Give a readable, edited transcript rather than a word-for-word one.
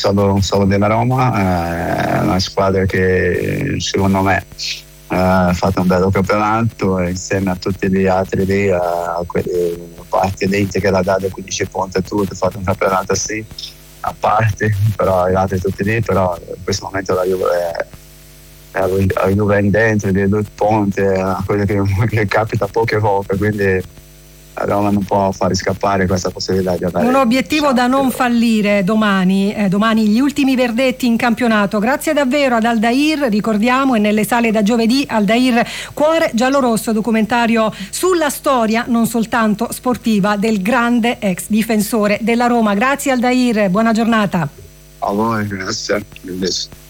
solo della Roma, è una squadra che secondo me ha fatto un bello campionato insieme a tutti gli altri lì, a quelli, a parte l'Inter che l'ha dato 15 punti e tutto, ha fatto un campionato sì, a parte, però gli altri tutti lì, però in questo momento la Juve è a Juve in dentro, di 2 punti, quello che capita poche volte, quindi la Roma non può fare scappare questa possibilità di avere un obiettivo da non fallire domani gli ultimi verdetti in campionato. Grazie davvero ad Aldair, ricordiamo, e nelle sale da giovedì Aldair Cuore giallorosso, documentario sulla storia non soltanto sportiva del grande ex difensore della Roma. Grazie Aldair, buona giornata. A voi, grazie.